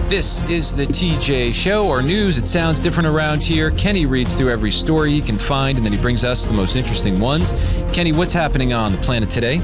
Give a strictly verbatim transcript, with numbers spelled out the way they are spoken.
This is the T J Show, our news. It sounds different around here. Kenny reads through every story he can find, and then he brings us the most interesting ones. Kenny, what's happening on the planet today?